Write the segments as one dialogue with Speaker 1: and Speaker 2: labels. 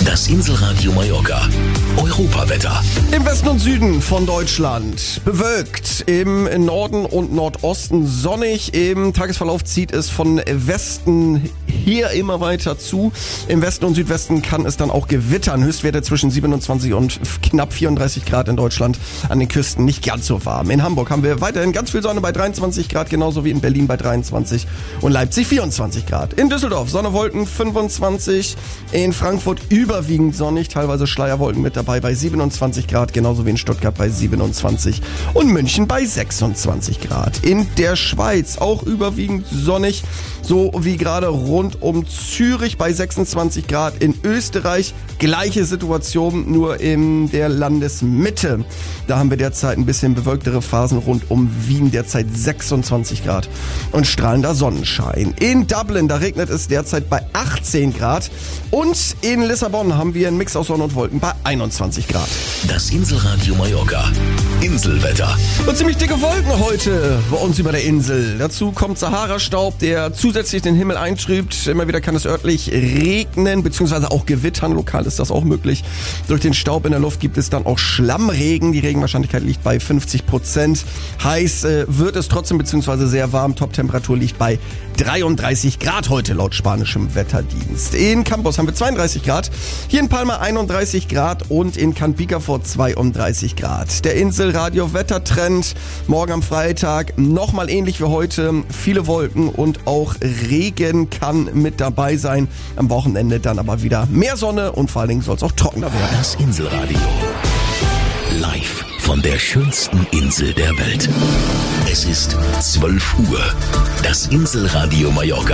Speaker 1: Das Inselradio Mallorca. Europawetter.
Speaker 2: Im Westen und Süden von Deutschland bewölkt, im Norden und Nordosten sonnig. Im Tagesverlauf zieht es von Westen hier immer weiter zu. Im Westen und Südwesten kann es dann auch gewittern. Höchstwerte zwischen 27 und knapp 34 Grad in Deutschland. An den Küsten nicht ganz so warm. In Hamburg haben wir weiterhin ganz viel Sonne bei 23 Grad, genauso wie in Berlin bei 23 und Leipzig 24 Grad. In Düsseldorf Sonne, Wolken 25, in Frankfurt überwiegend sonnig, teilweise Schleierwolken mit dabei bei 27 Grad, genauso wie in Stuttgart bei 27 und München bei 26 Grad. In der Schweiz auch überwiegend sonnig, so wie gerade rund um Zürich bei 26 Grad. In Österreich gleiche Situation, nur in der Landesmitte. Da haben wir derzeit ein bisschen bewölktere Phasen rund um Wien, derzeit 26 Grad und strahlender Sonnenschein. In Dublin, da regnet es derzeit bei 18 Grad und in Lissabon haben wir einen Mix aus Sonne und Wolken bei 21 Grad.
Speaker 1: Das Inselradio Mallorca. Inselwetter.
Speaker 2: Und ziemlich dicke Wolken heute bei uns über der Insel. Dazu kommt Sahara-Staub, der zusätzlich den Himmel eintrübt. Immer wieder kann es örtlich regnen, beziehungsweise auch gewittern. Lokal ist das auch möglich. Durch den Staub in der Luft gibt es dann auch Schlammregen. Die Regenwahrscheinlichkeit liegt bei 50%. Heiß wird es trotzdem, beziehungsweise sehr warm. Toptemperatur liegt bei 33 Grad heute laut spanischem Wetterdienst. In Campos haben wir 32 Grad. Hier in Palma 31 Grad und in Can Picafort 32 Grad. Der Inselradio Wettertrend. Morgen am Freitag nochmal ähnlich wie heute. Viele Wolken und auch Regen kann mit dabei sein. Am Wochenende dann aber wieder mehr Sonne und vor allen Dingen soll es auch trockener werden.
Speaker 1: Das Inselradio. Live von der schönsten Insel der Welt. Es ist 12 Uhr. Das Inselradio Mallorca.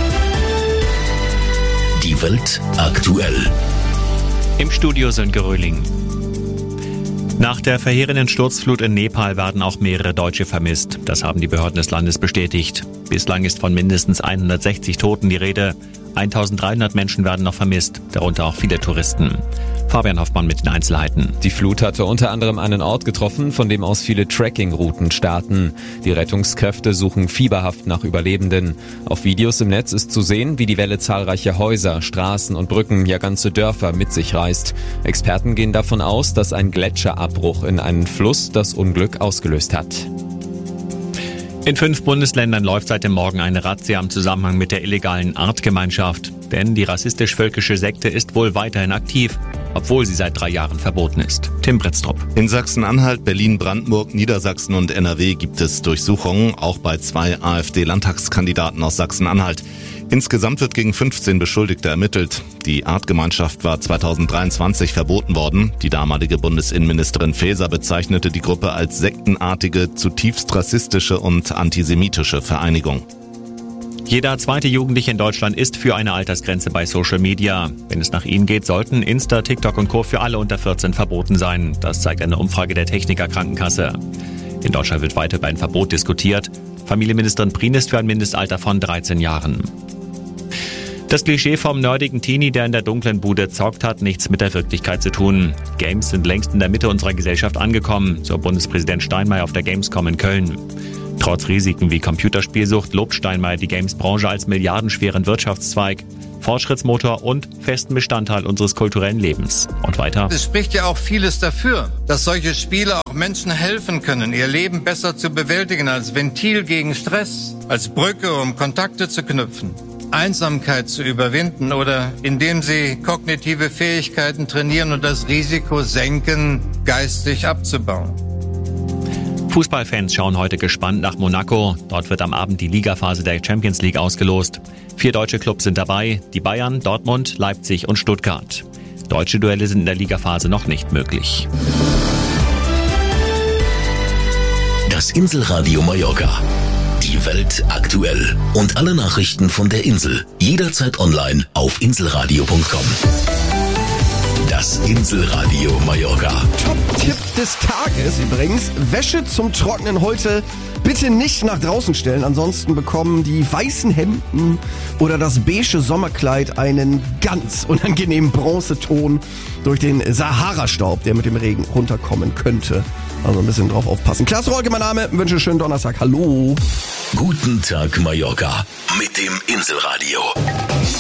Speaker 1: Die Welt aktuell.
Speaker 3: Im Studio Sönke Röhling. Nach der verheerenden Sturzflut in Nepal werden auch mehrere Deutsche vermisst. Das haben die Behörden des Landes bestätigt. Bislang ist von mindestens 160 Toten die Rede. 1300 Menschen werden noch vermisst, darunter auch viele Touristen. Fabian Hoffmann mit den Einzelheiten.
Speaker 4: Die Flut hatte unter anderem einen Ort getroffen, von dem aus viele Trekkingrouten starten. Die Rettungskräfte suchen fieberhaft nach Überlebenden. Auf Videos im Netz ist zu sehen, wie die Welle zahlreiche Häuser, Straßen und Brücken, ja ganze Dörfer mit sich reißt. Experten gehen davon aus, dass ein Gletscherabbruch in einen Fluss das Unglück ausgelöst hat.
Speaker 3: In 5 Bundesländern läuft seit dem Morgen eine Razzia im Zusammenhang mit der illegalen Artgemeinschaft. Denn die rassistisch-völkische Sekte ist wohl weiterhin aktiv, obwohl sie seit 3 Jahren verboten ist. Tim Britztrup.
Speaker 5: In Sachsen-Anhalt, Berlin, Brandenburg, Niedersachsen und NRW gibt es Durchsuchungen, auch bei 2 AfD-Landtagskandidaten aus Sachsen-Anhalt. Insgesamt wird gegen 15 Beschuldigte ermittelt. Die Artgemeinschaft war 2023 verboten worden. Die damalige Bundesinnenministerin Faeser bezeichnete die Gruppe als sektenartige, zutiefst rassistische und antisemitische Vereinigung.
Speaker 3: Jeder zweite Jugendliche in Deutschland ist für eine Altersgrenze bei Social Media. Wenn es nach ihnen geht, sollten Insta, TikTok und Co. für alle unter 14 verboten sein. Das zeigt eine Umfrage der Techniker Krankenkasse. In Deutschland wird weiter über ein Verbot diskutiert. Familienministerin Prien ist für ein Mindestalter von 13 Jahren. Das Klischee vom nerdigen Teenie, der in der dunklen Bude zockt, hat nichts mit der Wirklichkeit zu tun. Games sind längst in der Mitte unserer Gesellschaft angekommen, so Bundespräsident Steinmeier auf der Gamescom in Köln. Trotz Risiken wie Computerspielsucht lobt Steinmeier die Games-Branche als milliardenschweren Wirtschaftszweig, Fortschrittsmotor und festen Bestandteil unseres kulturellen Lebens. Und weiter.
Speaker 6: Es spricht ja auch vieles dafür, dass solche Spiele auch Menschen helfen können, ihr Leben besser zu bewältigen, als Ventil gegen Stress, als Brücke, um Kontakte zu knüpfen, Einsamkeit zu überwinden oder indem sie kognitive Fähigkeiten trainieren und das Risiko senken, geistig abzubauen.
Speaker 3: Fußballfans schauen heute gespannt nach Monaco. Dort wird am Abend die Ligaphase der Champions League ausgelost. 4 deutsche Clubs sind dabei, die Bayern, Dortmund, Leipzig und Stuttgart. Deutsche Duelle sind in der Ligaphase noch nicht möglich.
Speaker 1: Das Inselradio Mallorca. Die Welt aktuell. Und alle Nachrichten von der Insel. Jederzeit online auf inselradio.com. Das Inselradio Mallorca.
Speaker 2: Top-Tipp des Tages übrigens. Wäsche zum Trocknen heute bitte nicht nach draußen stellen. Ansonsten bekommen die weißen Hemden oder das beige Sommerkleid einen ganz unangenehmen Bronzeton durch den Sahara-Staub, der mit dem Regen runterkommen könnte. Also ein bisschen drauf aufpassen. Klaas Rolke, mein Name. Wünsche einen schönen Donnerstag. Hallo.
Speaker 1: Guten Tag, Mallorca. Mit dem Inselradio.